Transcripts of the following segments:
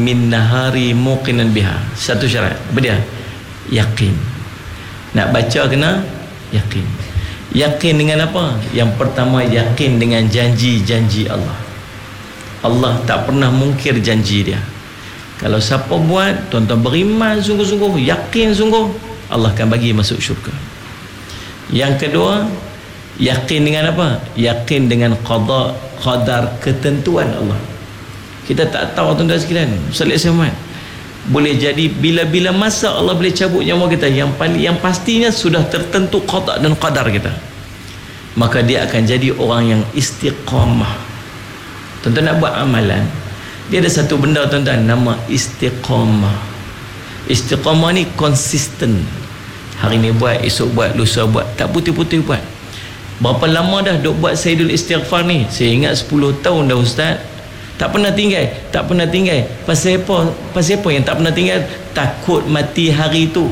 min nahari muqinan biha. Satu syarat. Apa dia? Yakin. Nak baca kena yakin. Yakin dengan apa? Yang pertama, yakin dengan janji-janji Allah. Allah tak pernah mungkir janji dia. Kalau siapa buat, tuan-tuan beriman sungguh-sungguh, yakin sungguh, Allah akan bagi masuk syurga. Yang kedua, yakin dengan apa? Yakin dengan qada, qadar, ketentuan Allah. Kita tak tahu tuan-tuan sekalian, Ustaz Ahmad, boleh jadi bila-bila masa Allah boleh cabut nyawa kita. Yang pastinya sudah tertentu qada dan qadar kita. Maka dia akan jadi orang yang istiqamah. Tuan-tuan nak buat amalan, dia ada satu benda tuan-tuan, nama istiqamah. Istiqamah ni konsisten. Hari ni buat, esok buat, lusa buat, tak putih-putih buat. Berapa lama dah duk buat Sayyidul Istighfar ni? Saya ingat 10 tahun dah Ustaz. Tak pernah tinggal. Tak pernah tinggal. Pasal apa? Pasal apa yang tak pernah tinggal? Takut mati hari tu.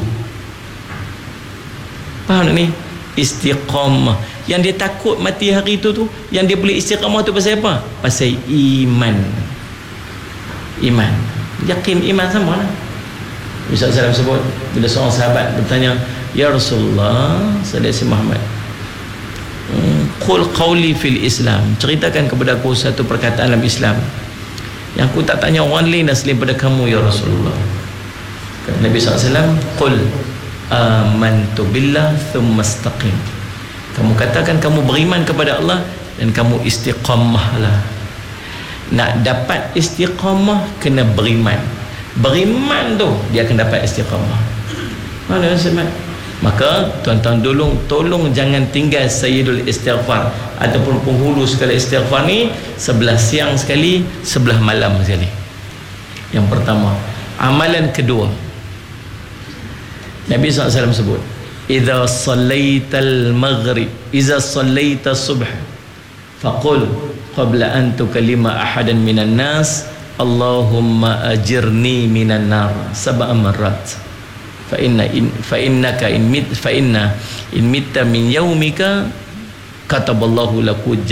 Faham tak ni? Istiqamah. Yang dia takut mati hari tu, yang dia boleh istiqamah tu pasal apa? Pasal iman. Iman. Yakin iman sama lah. Ustaz SAW sebut, bila seorang sahabat bertanya, Ya Rasulullah, Sayyidina Muhammad, qul qawli fil Islam, ceritakan kepada aku satu perkataan dalam Islam yang aku tak tanya orang lain dah selain pada kamu, Ya Rasulullah. Kata Nabi SAW, qul amantu billah thumma istaqim. Kamu katakan kamu beriman kepada Allah dan kamu istiqamahlah. Nak dapat istiqamah kena beriman. Beriman tu dia akan dapat istiqamah. Mana Ustaz? Maka tuan-tuan tolong jangan tinggal Sayyidul Istighfar ataupun penghulu sekali istighfar ni, sebelah siang sekali, sebelah malam sekali. Yang pertama. Amalan kedua, Nabi SAW sebut, idza sallaital maghrib, idza sallaita subh, faqul qabla an tukallima ahadan minan nas, Allahumma ajirni minan nar sab'a marrat. Fa inna in mitta min yaumika kataballahu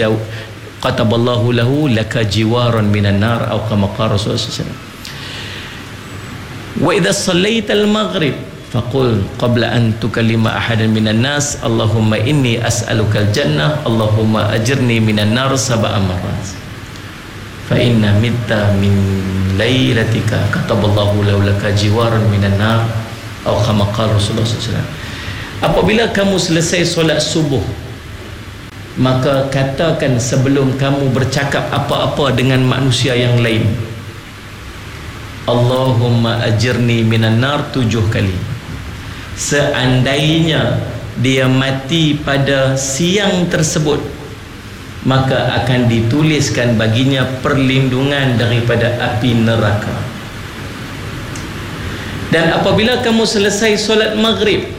lahu laka jiwaran minan nar, atau kama qala Rasulullah sallallahu alaihi wasallam. Wa idza sallaita al-maghrib faqul qabla an tukallima ahadan minan nas, Allahumma inni as'aluka al-jannah, Allahumma ajirni minan nar sab'a marrat. Fa inna mitta min lailatika kataballahu laka jiwaran minan nar, atau kama qala Rasulullah SAW. Apabila kamu selesai solat subuh, maka katakan sebelum kamu bercakap apa-apa dengan manusia yang lain, Allahumma ajirni minan nar 7 kali. Seandainya dia mati pada siang tersebut, maka akan dituliskan baginya perlindungan daripada api neraka. Dan apabila kamu selesai solat maghrib,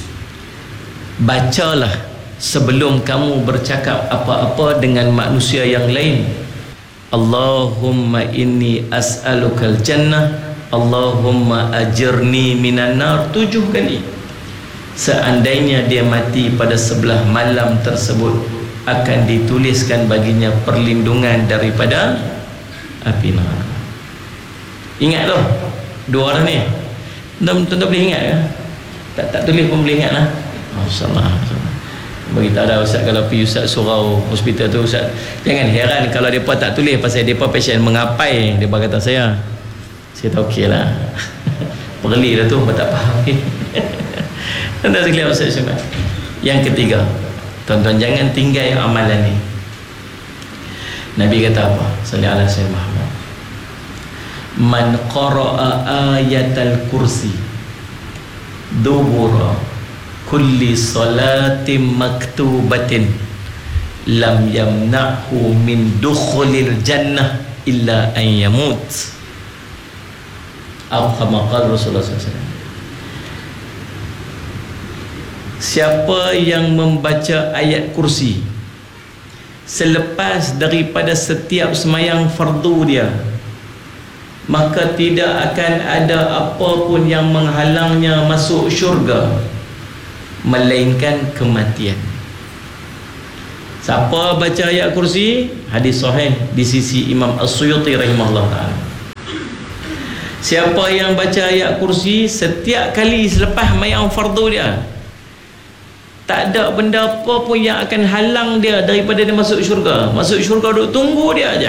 bacalah sebelum kamu bercakap apa-apa dengan manusia yang lain, Allahumma inni as'alukal jannah, Allahumma ajirni minan nar 7 kali. Seandainya dia mati pada sebelah malam tersebut, akan dituliskan baginya perlindungan daripada api neraka. Ingat tu dua orang ni. Tuan-tuan boleh ingat ke? Tak tulis pun boleh ingat lah. Masyaallah. Bagi tak ada Ustaz, kalau pergi Ustaz surau hospital tu, Ustaz jangan heran kalau mereka tak tulis, pasal mereka pasien mengapai. Mereka kata saya tak okey lah. Perli dah tu, tak faham. Tuan-tuan sekalian, Ustaz Syamad. Yang ketiga, tuan-tuan jangan tinggal amalan ni. Nabi kata apa? Sallallahu alaihi wasallam, man qara'a ayatal kursi dubura kulli salatin maktubatin lam yamna'hu min dukhulil jannah illa an yamut, atau kama qala Rasulullah SAW. Siapa yang membaca ayat kursi selepas daripada setiap semayang fardu dia, maka tidak akan ada apa pun yang menghalangnya masuk syurga melainkan kematian. Siapa baca ayat kursi, hadis sahih di sisi Imam As-Suyuti rahimahullah ta'ala. Siapa yang baca ayat kursi setiap kali selepas mayang fardu dia, tak ada benda apa pun yang akan halang dia daripada dia masuk syurga. Masuk syurga duk tunggu dia aja.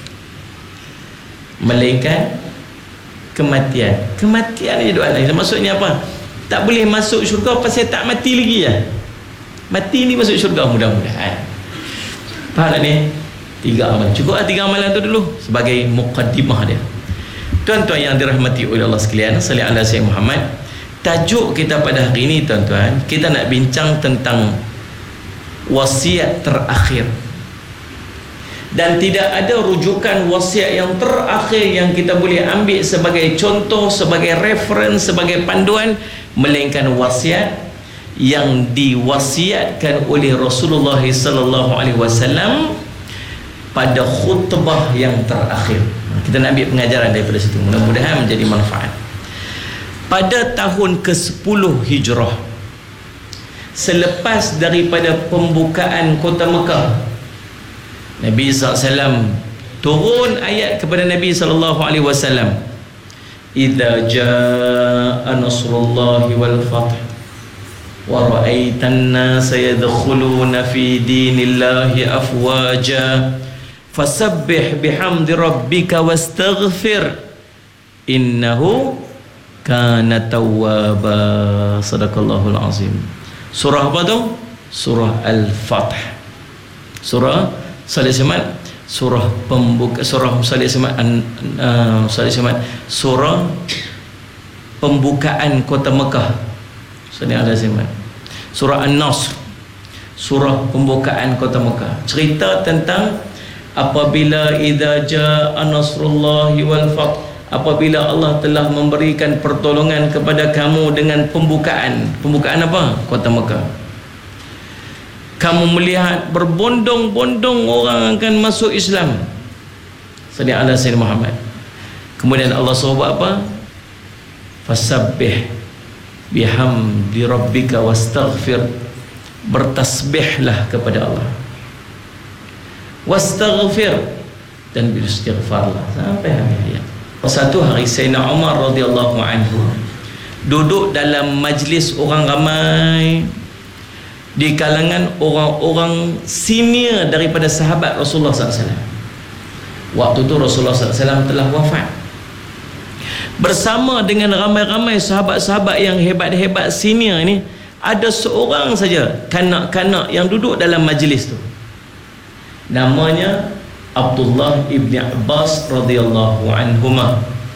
Melainkan kematian. Kematian je doa lain. Maksudnya apa? Tak boleh masuk syurga pasal tak mati lagi ya. Mati ni masuk syurga mudah-mudahan. Faham tak ni? 3 amalan. Cukup lah 3 amalan tu dulu sebagai muqaddimah dia. Tuan-tuan yang dirahmati oleh Allah sekalian, salli ala Sayyidina Muhammad. Tajuk kita pada hari ini tuan-tuan, kita nak bincang tentang wasiat terakhir. Dan tidak ada rujukan wasiat yang terakhir yang kita boleh ambil sebagai contoh, sebagai reference, sebagai panduan, melainkan wasiat yang diwasiatkan oleh Rasulullah sallallahu alaihi wasallam pada khutbah yang terakhir. Kita nak ambil pengajaran daripada situ, mudah-mudahan menjadi manfaat. Pada tahun ke-10 Hijrah, selepas daripada pembukaan kota Mekah, Nabi SAW turun ayat kepada Nabi SAW, idza jaa nasrullahi wal fath wa ra'aitan nasa yadkhuluna fi dinillahi afwaja fasabbih bihamdi rabbika wastaghfir innahu kana tawwaba. Sadaqallahul azim. Surah apa tu? Surah Al-Fath. Surah Salih Semat, surah pembuka, surah Salih Semat, surah pembukaan kota Mekah. Salih Ala Semat. Surah An-Nasr, surah pembukaan kota Mekah. Cerita tentang apabila idza jaa nasrullahi wal fath, apabila Allah telah memberikan pertolongan kepada kamu dengan pembukaan apa? Kota Mekah. Kamu melihat berbondong-bondong orang akan masuk Islam. Salli ala Sayyidina Muhammad. Kemudian Allah suruh buat apa? Fasabbih bihamdi rabbika wastaghfir. Bertasbihlah kepada Allah. Wastaghfir, dan beristighfarlah. Sampai habis ayat. Satu hari Sayyidina Umar radhiyallahu anhu duduk dalam majlis orang ramai di kalangan orang-orang senior daripada sahabat Rasulullah SAW. Waktu tu Rasulullah SAW telah wafat. Bersama dengan ramai-ramai sahabat-sahabat yang hebat-hebat senior ini, ada seorang saja kanak-kanak yang duduk dalam majlis tu. Namanya Abdullah ibn Abbas radhiyallahu anhuma.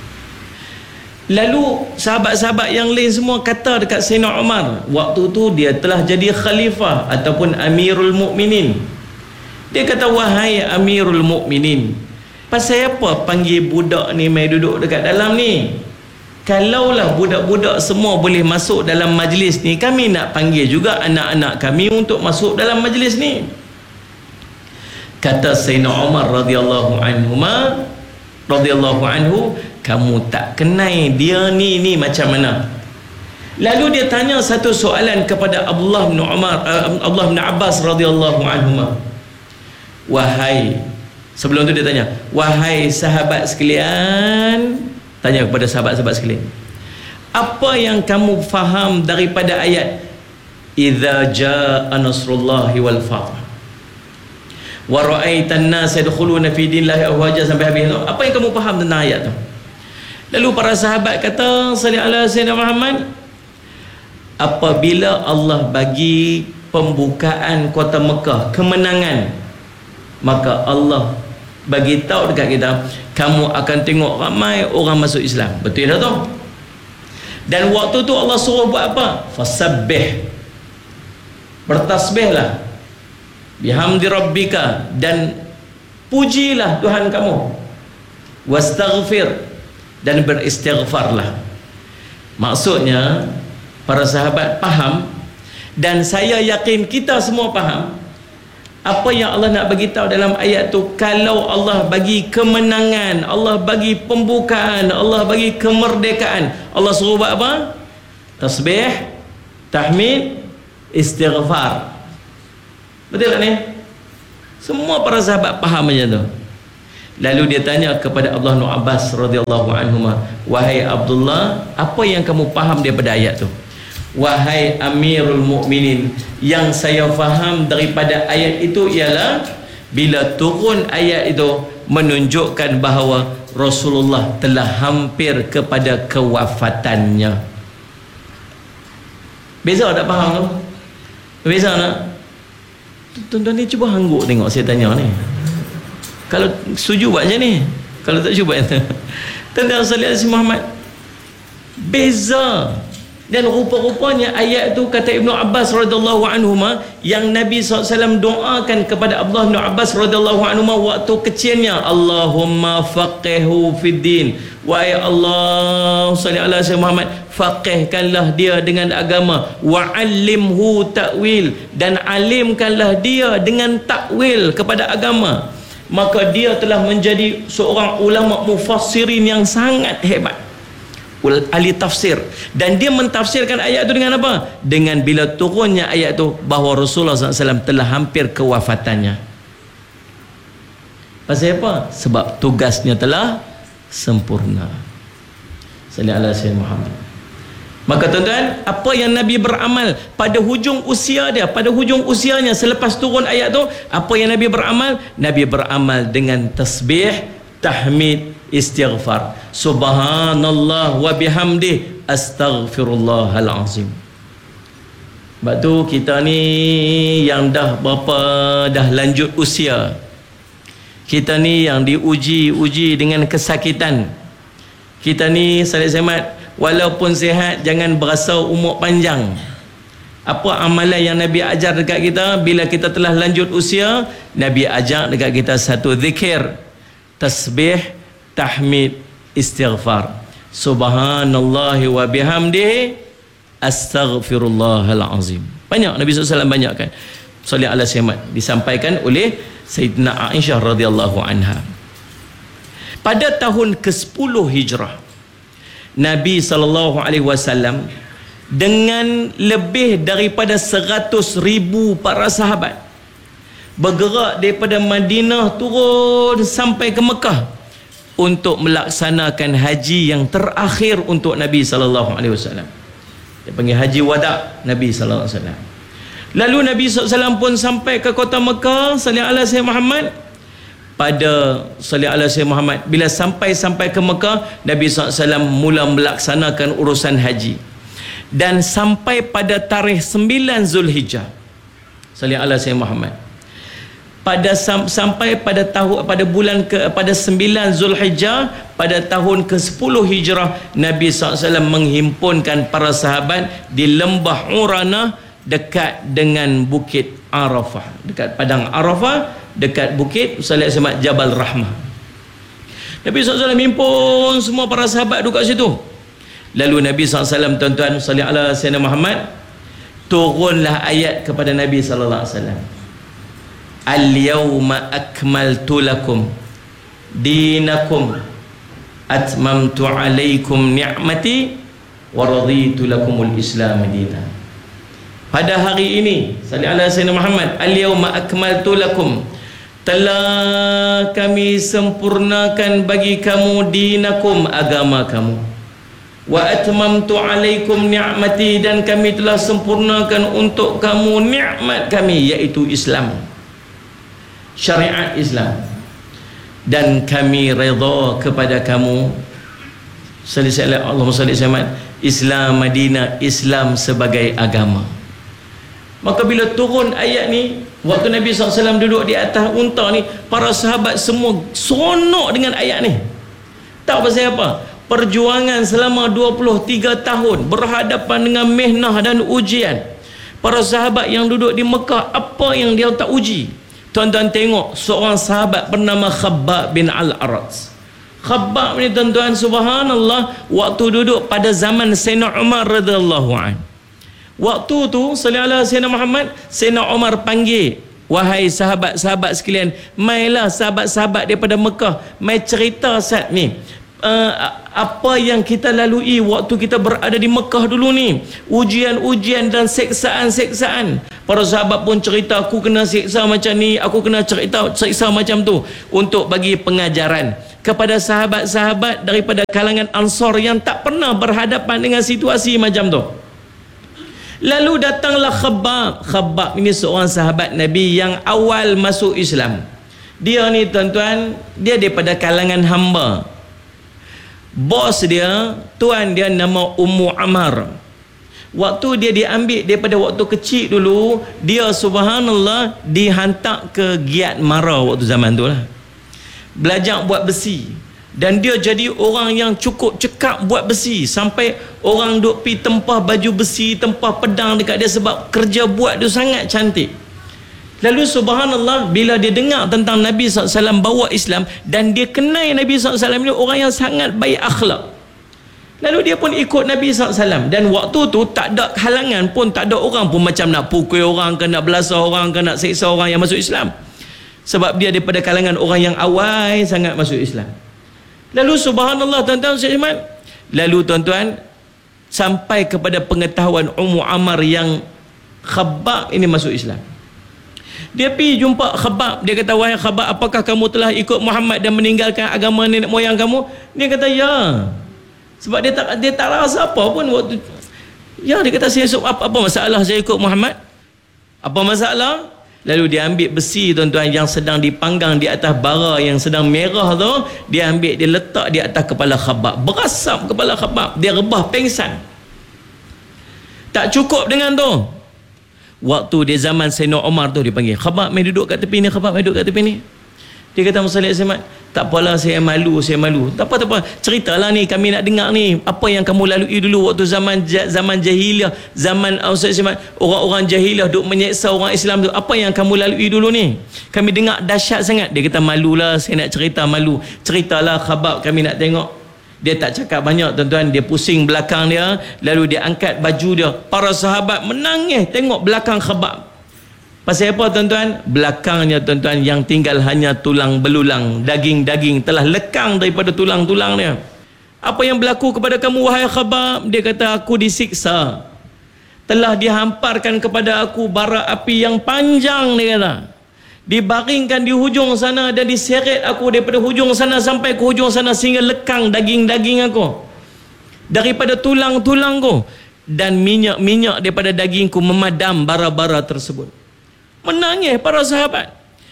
Lalu sahabat-sahabat yang lain semua kata dekat Sayyidina Umar, waktu tu dia telah jadi khalifah ataupun Amirul Mukminin. Dia kata, wahai Amirul Mukminin, pasal apa panggil budak ni mai duduk dekat dalam ni? Kalaulah budak-budak semua boleh masuk dalam majlis ni, kami nak panggil juga anak-anak kami untuk masuk dalam majlis ni. Kata Sayyidina Umar radhiyallahu anhu, kamu tak kenal dia ni macam mana. Lalu dia tanya satu soalan kepada Abdullah bin Abbas radhiyallahu anhu. Sebelum tu dia tanya, wahai sahabat sekalian, tanya kepada sahabat-sahabat sekalian, apa yang kamu faham daripada ayat idza jaa nasrullahi wal fath wa ra'aitan nas yadkhuluna fi dinillahi afwaja, sampai habis tu? Apa yang kamu faham tentang ayat tu? Lalu para sahabat kata, sallallahu alaihi wasallam, Muhammad, apabila Allah bagi pembukaan kota Mekah kemenangan, maka Allah bagi tahu dekat kita, kamu akan tengok ramai orang masuk Islam. Betul tak tu? Dan waktu tu Allah suruh buat apa? Fasabbih, bertasbihlah, bihamdi rabbika, dan pujilah Tuhan kamu, wastaghfir, dan beristighfarlah. Maksudnya para sahabat faham, dan saya yakin kita semua faham apa yang Allah nak bagi tahu dalam ayat tu. Kalau Allah bagi kemenangan, Allah bagi pembukaan, Allah bagi kemerdekaan, Allah suruh buat apa? Tasbih, tahmid, istighfar. Betul tak ni? Semua para sahabat faham macam tu. Lalu dia tanya kepada Abdullah bin Abbas radhiyallahu anhuma, wahai Abdullah, apa yang kamu faham daripada ayat tu? Wahai Amirul Mukminin, yang saya faham daripada ayat itu ialah bila turun ayat itu menunjukkan bahawa Rasulullah telah hampir kepada kewafatannya. Beza tak faham tu? Beza tak? Tuan-tuan ni cuba hangguk tengok saya tanya ni. Kalau setuju buat macam ni, kalau tak setuju buat macam tu. Tentang Salih Muhammad beza. Dan rupa-rupanya ayat tu, kata Ibnu Abbas radhiyallahu anhuma, yang Nabi SAW doakan kepada Abdullah bin Abbas radhiyallahu anhuma waktu kecilnya, Allahumma faqihhu fid din, wahai Allah salli ala sayyidina Muhammad, faqihkanlah dia dengan agama, wa allimhu ta'wil, dan alimkanlah dia dengan takwil kepada agama. Maka dia telah menjadi seorang ulama mufassirin yang sangat hebat, ahli tafsir, dan dia mentafsirkan ayat itu dengan apa? Dengan bila turunnya ayat itu bahawa Rasulullah SAW telah hampir kewafatannya. Pasal apa? Sebab tugasnya telah sempurna. Sallallahu alaihi Muhammad. Maka tuan-tuan, apa yang Nabi beramal pada hujung usia dia, pada hujung usianya selepas turun ayat tu, apa yang Nabi beramal? Nabi beramal dengan tasbih, tahmid, istighfar. Subhanallah wa bihamdih, astaghfirullahal azim. Sebab tu kita ni yang dah berapa, dah lanjut usia, kita ni yang diuji dengan kesakitan, kita ni Salih Semat, walaupun sihat jangan berasa umur panjang. Apa amalan yang Nabi ajar dekat kita bila kita telah lanjut usia? Nabi ajar dekat kita satu zikir, tasbih, tahmid, istighfar. Subhanallah wa bihamdihi, astaghfirullahal azim. Banyak Nabi SAW banyakkan. Salih ala Muhammad disampaikan oleh Sayyidina Aisyah radhiyallahu anha. Pada tahun ke-10 Hijrah, Nabi SAW dengan lebih daripada 100,000 para sahabat bergerak daripada Madinah turun sampai ke Mekah untuk melaksanakan haji yang terakhir untuk Nabi SAW. Dia panggil haji wada' Nabi SAW. Lalu Nabi SAW pun sampai ke kota Mekah, sallallahu alaihi wasallam Muhammad. Pada sallallahu alaihi wasallam Muhammad, bila sampai ke Mekah, Nabi SAW mula melaksanakan urusan haji. Dan sampai pada tarikh 9 Zulhijjah, sallallahu alaihi wasallam Muhammad, sampai pada bulan pada 9 Zulhijjah pada tahun ke-10 Hijrah, Nabi SAW menghimpunkan para sahabat di lembah Uranah dekat dengan bukit Arafah, dekat padang Arafah, dekat bukit Jabal Rahmah. Nabi SAW himpun semua para sahabat duduk kat situ. Lalu Nabi SAW, tuan-tuan, sallallahu alaihi wasallam Muhammad, turunlah ayat kepada Nabi sallallahu alaihi wasallam. Al-yawma akmaltu lakum dinakum, atmamtu alaikum ni'mati, wa raditu lakumul islam dinan. Pada hari ini, sallallahu alaihi wasallam Muhammad, al-yawma akmaltu lakum, telah kami sempurnakan bagi kamu dinakum, agama kamu, wa atmamtu alaikum ni'mati, dan kami telah sempurnakan untuk kamu nikmat kami, iaitu Islam, syariat Islam, dan kami redha kepada kamu, Allahumma salli alaihi, Islam Madinah, Islam sebagai agama. Maka bila turun ayat ni, waktu Nabi SAW duduk di atas unta ni, para sahabat semua seronok dengan ayat ni. Tahu pasal apa? Perjuangan selama 23 tahun berhadapan dengan mihnah dan ujian. Para sahabat yang duduk di Mekah, apa yang dia tak uji? Tuan-tuan tengok, seorang sahabat bernama Khabbab bin Al-Arat. Khabbab ni tuan-tuan, subhanallah, waktu duduk pada zaman Sayyidina Umar radhiyallahu anhu. Waktu tu sallallahu alaihi wasallam Muhammad, Sayyidina Umar panggil, wahai sahabat-sahabat sekalian, mailah sahabat-sahabat daripada Mekah, mai cerita saat ni. apa yang kita lalui waktu kita berada di Mekah dulu ni, ujian-ujian dan seksaan-seksaan. Para sahabat pun cerita, aku kena seksa macam ni, aku kena seksa macam tu, untuk bagi pengajaran kepada sahabat-sahabat daripada kalangan Ansar yang tak pernah berhadapan dengan situasi macam tu. Lalu datanglah Khabbab. Khabbab ini seorang sahabat Nabi yang awal masuk Islam. Dia ni tuan-tuan, dia daripada kalangan hamba. Bos dia, tuan dia nama Ummu Ammar. Waktu dia diambil daripada waktu kecil dulu, dia subhanallah dihantar ke Giat Mara waktu zaman tu lah, belajar buat besi. Dan dia jadi orang yang cukup cekap buat besi, sampai orang duk pi tempah baju besi, tempah pedang dekat dia, sebab kerja buat dia sangat cantik. Lalu subhanallah, bila dia dengar tentang Nabi SAW bawa Islam, dan dia kenal Nabi SAW ni orang yang sangat baik akhlak, lalu dia pun ikut Nabi SAW. Dan waktu tu tak ada halangan pun, tak ada orang pun macam nak pukul orang ke, nak belasah orang ke, nak seksa orang yang masuk Islam, sebab dia daripada kalangan orang yang awal sangat masuk Islam. Lalu subhanallah tuan-tuan, lalu tuan-tuan, sampai kepada pengetahuan Ummu Ammar yang Khabbab ini masuk Islam. Dia pergi jumpa Khabbab. Dia kata, wahai Khabbab, apakah kamu telah ikut Muhammad dan meninggalkan agama nenek moyang kamu? Dia kata, ya. Sebab dia tak rasa apa pun waktu. Ya, dia kata, saya apa masalah saya ikut Muhammad? Apa masalah? Lalu dia ambil besi tuan-tuan yang sedang dipanggang di atas bara yang sedang merah tu, dia ambil, dia letak di atas kepala Khabbab. Berasap kepala Khabbab, dia rebah pengsan. Tak cukup dengan tu, waktu dia zaman Sayyidina Umar tu, dia panggil Khabbab, mai duduk kat tepi ni, Khabbab mai duduk kat tepi ni. Dia kata, Musalli Ahmad, tak apalah, saya malu. Tak apa. Ceritalah ni, kami nak dengar ni, apa yang kamu lalui dulu waktu zaman jahiliah, zaman orang-orang jahiliah duk menyeksa orang Islam tu. Apa yang kamu lalui dulu ni? Kami dengar dahsyat sangat. Dia kata, malulah, saya nak cerita, malu. Ceritalah Khabbab, kami nak tengok. Dia tak cakap banyak tuan-tuan, dia pusing belakang dia, lalu dia angkat baju dia. Para sahabat menangis tengok belakang Khabbab. Pasal apa tuan-tuan? Belakangnya tuan-tuan yang tinggal hanya tulang belulang, daging-daging telah lekang daripada tulang-tulang dia. Apa yang berlaku kepada kamu wahai Khabbab? Dia kata, aku disiksa. Telah dihamparkan kepada aku bara api yang panjang, dia kata. Dibaringkan di hujung sana dan diseret aku daripada hujung sana sampai ke hujung sana, sehingga lekang daging-daging aku daripada tulang-tulangku, dan minyak-minyak daripada dagingku memadam bara-bara tersebut. Menangis para sahabat.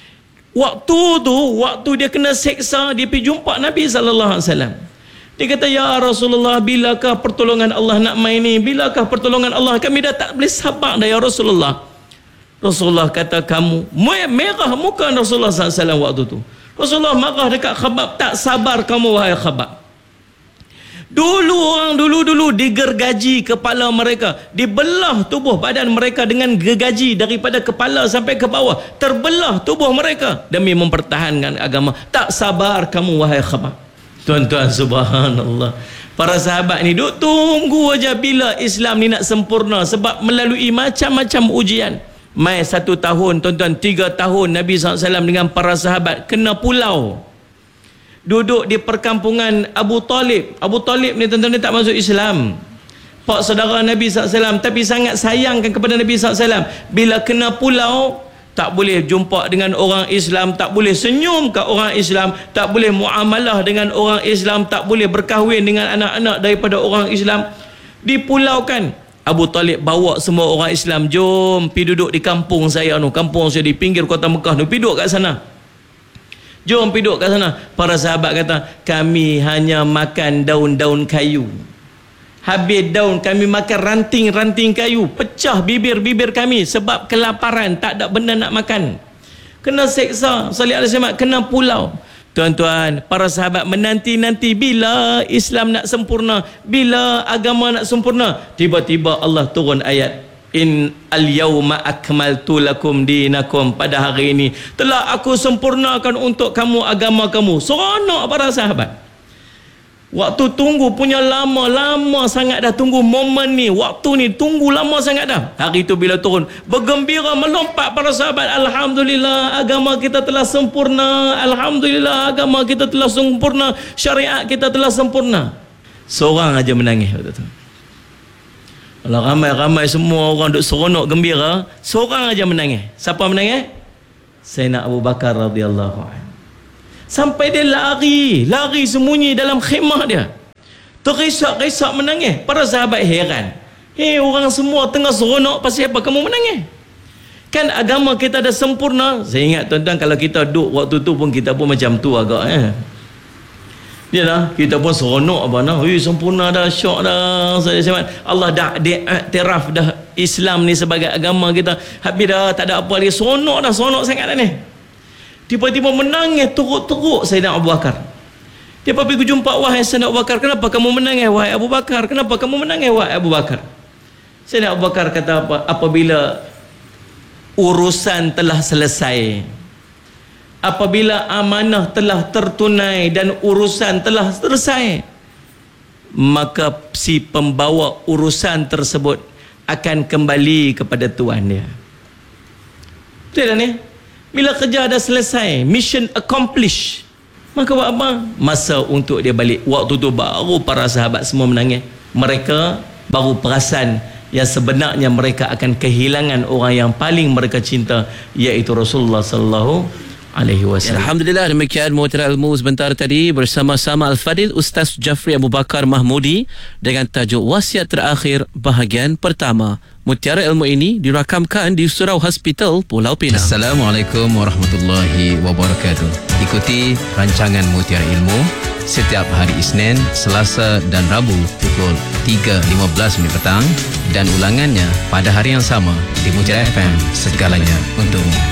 Waktu dia kena seksa, dia pergi jumpa Nabi SAW. Dia kata, ya Rasulullah, bilakah pertolongan Allah nak main ni? Bilakah pertolongan Allah? Kami dah tak boleh sabar dah ya Rasulullah. Rasulullah kata, kamu merah muka Rasulullah SAW waktu tu. Rasulullah marah dekat Khabbab, tak sabar kamu wahai Khabbab. Orang dulu digergaji kepala mereka, dibelah tubuh badan mereka dengan gergaji daripada kepala sampai ke bawah, terbelah tubuh mereka demi mempertahankan agama. Tak sabar kamu wahai Khabbab. Tuan-tuan, subhanallah, para sahabat ni duk tunggu aja bila Islam ni nak sempurna, sebab melalui macam-macam ujian. Mai 1 tahun tuan-tuan, 3 tahun Nabi SAW dengan para sahabat kena pulau, duduk di perkampungan Abu Talib. Abu Talib ni tuan-tuan, dia tak masuk Islam, pak saudara Nabi SAW, tapi sangat sayangkan kepada Nabi SAW. Bila kena pulau, tak boleh jumpa dengan orang Islam, tak boleh senyum ke orang Islam, tak boleh muamalah dengan orang Islam, tak boleh berkahwin dengan anak-anak daripada orang Islam. Dipulaukan. Abu Talib bawa semua orang Islam, jom pergi duduk di kampung saya nu, kampung saya di pinggir kota Mekah nu, pergi duduk kat sana. Jom pergi duduk kat sana. Para sahabat kata, kami hanya makan daun-daun kayu. Habis daun, kami makan ranting-ranting kayu. Pecah bibir-bibir kami sebab kelaparan, tak ada benda nak makan. Kena seksa, salih alaihi wasallam, kena pulau. Tuan-tuan, para sahabat menanti-nanti bila Islam nak sempurna, bila agama nak sempurna. Tiba-tiba Allah turun ayat, in al-yawma akmaltu lakum dinakum, pada hari ini telah aku sempurnakan untuk kamu agama kamu. Seronok para sahabat. Waktu tunggu punya lama sangat dah tunggu momen ni. Waktu ni tunggu lama sangat dah. Hari tu bila turun, bergembira melompat para sahabat. Alhamdulillah, agama kita telah sempurna. Alhamdulillah, agama kita telah sempurna. Syariat kita telah sempurna. Seorang aja menangis waktu tu. Kalau ramai-ramai semua orang duk seronok gembira, seorang aja menangis. Siapa menangis? Sayyidina Abu Bakar radhiyallahu anhu. Sampai dia lari sembunyi dalam khemah dia. Terisak-risak menangis. Para sahabat heran. Orang semua tengah seronok, pasal apa kamu menangis? Kan agama kita dah sempurna. Saya ingat tuan-tuan, kalau kita duduk waktu tu pun kita pun macam tu agak dia dah, kita pun seronok apa nah. Sempurna dah, syok dah. Allah dah diiktiraf dah Islam ni sebagai agama kita. Habis dah tak ada apa lagi, seronok sangat dah ni. Tiba-tiba menangis teruk-teruk Sayyidina Abu Bakar. Dia pergi jumpa, wahai Sayyidina Abu Bakar, kenapa kamu menangis wahai Abu Bakar? Kenapa kamu menangis wahai Abu Bakar? Sayyidina Abu Bakar kata apa? Apabila urusan telah selesai, apabila amanah telah tertunai dan urusan telah selesai, maka si pembawa urusan tersebut akan kembali kepada tuan dia. Betul tak ni? Bila kerja dah selesai, mission accomplished, maka buat apa? Masa untuk dia balik. Waktu tu baru para sahabat semua menangis. Mereka baru perasan yang sebenarnya mereka akan kehilangan orang yang paling mereka cinta, iaitu Rasulullah sallallahu alaihi wasallam. Alhamdulillah, demikian Mutiara Ilmu sebentar tadi bersama-sama Al-Fadil Ustaz Jafri Abu Bakar Mahmudi dengan tajuk Wasiat Terakhir bahagian pertama. Mutiara Ilmu ini dirakamkan di Surau Hospital Pulau Pinang. Assalamualaikum warahmatullahi wabarakatuh. Ikuti rancangan Mutiara Ilmu setiap hari Isnin, Selasa dan Rabu pukul 3.15 petang dan ulangannya pada hari yang sama di Mutiara FM. Segalanya untukmu.